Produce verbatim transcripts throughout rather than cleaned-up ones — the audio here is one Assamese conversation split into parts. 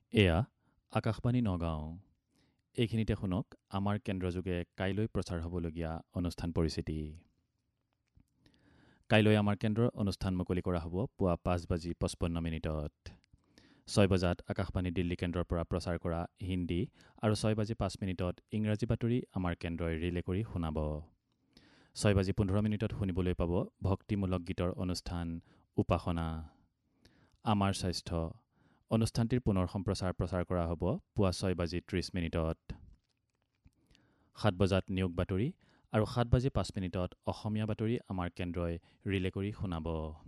এয়া আকাশবাণী নগাঁও। এইখিনিতে শুনক আমাৰ কেন্দ্ৰযোগে কাইলৈ প্ৰচাৰ হ'বলগীয়া অনুষ্ঠান পৰিচিতি। কাইলৈ আমাৰ কেন্দ্ৰৰ অনুষ্ঠান মুকলি কৰা হ'ব পুৱা পাঁচ বাজি পঁচপন্ন মিনিটত। ছয় বজাত আকাশবাণী দিল্লী কেন্দ্ৰৰ পৰা প্ৰচাৰ কৰা হিন্দী আৰু ছয় বাজি পাঁচ মিনিটত ইংৰাজী বাতৰি আমাৰ কেন্দ্ৰই ৰিলে কৰি শুনাব। ছয় বাজি পোন্ধৰ মিনিটত শুনিবলৈ পাব ভক্তিমূলক গীতৰ অনুষ্ঠান উপাসনা। আমাৰ স্বাস্থ্য অনুষ্ঠানটিৰ পুনৰ সম্প্ৰচাৰ প্ৰচাৰ কৰা হ'ব পুৱা ছয় বাজি ত্ৰিছ মিনিটত। সাত বজাত নিয়োগ বাতৰি আৰু সাত বাজি পাঁচ মিনিটত অসমীয়া বাতৰি আমাৰ কেন্দ্ৰই ৰিলে কৰি শুনাব।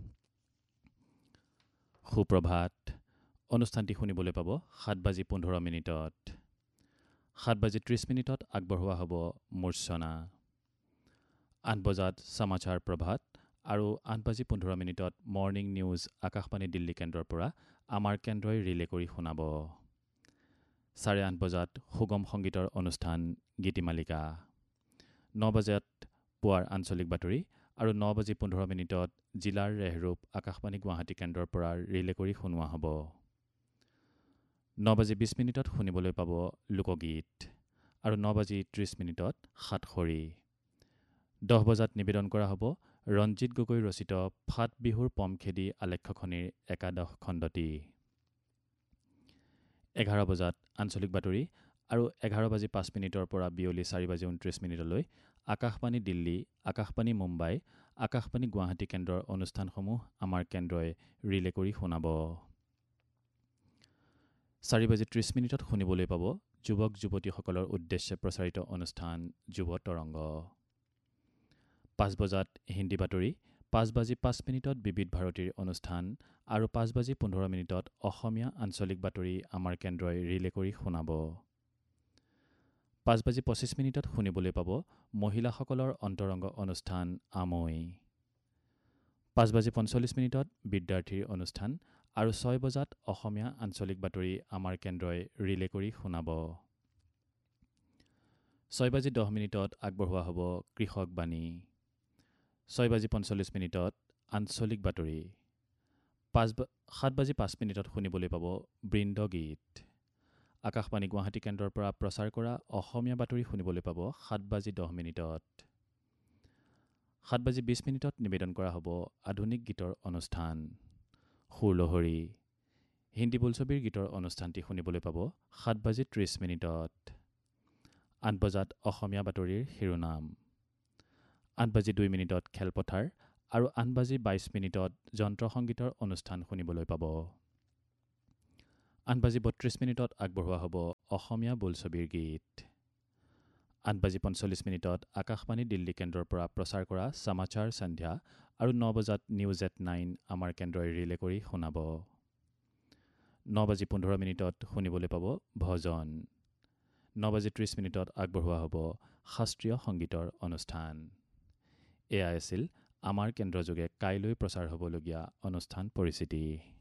সুপ্ৰভাত অনুষ্ঠানটি শুনিবলৈ পাব সাত বাজি পোন্ধৰ মিনিটত। সাত বাজি ত্ৰিছ মিনিটত আগবঢ়োৱা হ'ব মূৰ্ছনা। আঠ বজাত সমাচাৰ প্ৰভাত আৰু আঠ বাজি পোন্ধৰ মিনিটত মৰ্ণিং নিউজ আকাশবাণী দিল্লী কেন্দ্ৰৰ পৰা আমাৰ কেন্দ্ৰই ৰিলে কৰি শুনাব। চাৰে আঠ বজাত সুগম সংগীতৰ অনুষ্ঠান গীতিমালিকা। ন বজাত পুৱাৰ আঞ্চলিক বাতৰি আৰু ন বাজি পোন্ধৰ মিনিটত জিলাৰ ৰেহৰূপ আকাশবাণী গুৱাহাটী কেন্দ্ৰৰ পৰা ৰিলে কৰি শুনোৱা হ'ব। ন বাজি বিছ মিনিটত শুনিবলৈ পাব লোকগীত আৰু ন বাজি ত্ৰিছ মিনিটত সাতসৰী। দহ বজাত নিবেদন কৰা হ'ব ৰঞ্জিত গগৈ ৰচিত ফাট বিহুৰ পম খেদি আলেখ্যখনিৰ একাদশ খণ্ডটি। এঘাৰ বজাত আঞ্চলিক বাতৰি আৰু এঘাৰ বাজি পাঁচ মিনিটৰ পৰা বিয়লি চাৰি বাজি ঊনত্ৰিছ মিনিটলৈ আকাশবাণী দিল্লী, আকাশবাণী মুম্বাই, আকাশবাণী গুৱাহাটী কেন্দ্ৰৰ অনুষ্ঠানসমূহ আমাৰ কেন্দ্ৰই ৰিলে কৰি শুনাব। চাৰি বাজি ত্ৰিছ মিনিটত শুনিবলৈ পাব যুৱক যুৱতীসকলৰ উদ্দেশ্যে প্ৰচাৰিত অনুষ্ঠান যুৱ তৰংগ। পাঁচ বজাত হিন্দী বাতৰি, পাঁচ বাজি পাঁচ মিনিটত বিবিধ ভাৰতীৰ অনুষ্ঠান আৰু পাঁচ বাজি পোন্ধৰ মিনিটত অসমীয়া আঞ্চলিক বাতৰি আমাৰ কেন্দ্ৰই ৰিলে কৰি শুনাব। পাঁচ বাজি পঁচিছ মিনিটত শুনিবলৈ পাব মহিলাসকলৰ অন্তৰংগ অনুষ্ঠান আমৈ। পাঁচ বাজি পঞ্চল্লিছ মিনিটত বিদ্যাৰ্থীৰ অনুষ্ঠান আৰু ছয় বজাত অসমীয়া আঞ্চলিক বাতৰি আমাৰ কেন্দ্ৰই ৰিলে কৰি শুনাব। ছয় বাজি দহ মিনিটত আগবঢ়োৱা হ'ব কৃষক বাণী। ছয় বাজি পঞ্চল্লিছ মিনিটত আঞ্চলিক বাতৰি। পাঁচ সাত বাজি পাঁচ মিনিটত শুনিবলৈ পাব বৃন্দ গীত। আকাশবাণী গুৱাহাটী কেন্দ্ৰৰ পৰা প্ৰচাৰ কৰা অসমীয়া বাতৰি শুনিবলৈ পাব সাত বাজি দহ মিনিটত। সাত বাজি বিছ মিনিটত নিবেদন কৰা হ'ব আধুনিক গীতৰ অনুষ্ঠান সুৰলহৰী। হিন্দী বোলছবিৰ গীতৰ অনুষ্ঠানটি শুনিবলৈ পাব সাত বাজি ত্ৰিছ মিনিটত। আঠ বজাত অসমীয়া বাতৰিৰ শিৰোনাম। আঠ বাজি দুই মিনিটত খেলপথাৰ আৰু আঠ বাজি বাইছ মিনিটত যন্ত্ৰ সংগীতৰ অনুষ্ঠান শুনিবলৈ পাব। আঠ বাজি বত্ৰিছ মিনিটত আগবঢ়োৱা হ'ব অসমীয়া বোলছবিৰ গীত। আঠ বাজি পঞ্চল্লিছ মিনিটত আকাশবাণী দিল্লী কেন্দ্ৰৰ পৰা প্ৰচাৰ কৰা সমাচাৰ সন্ধ্যা আৰু ন বজাত নিউজ এট নাইন আমাৰ কেন্দ্ৰই ৰিলে কৰি শুনাব। ন বাজি পোন্ধৰ মিনিটত শুনিবলৈ পাব ভজন। ন বাজি ত্ৰিছ মিনিটত আগবঢ়োৱা হ'ব শাস্ত্ৰীয় সংগীতৰ অনুষ্ঠান। এয়াই আছিল আমাৰ কেন্দ্ৰযোগে কাইলৈ প্ৰচাৰ হ'বলগীয়া অনুষ্ঠান পৰিচিতি।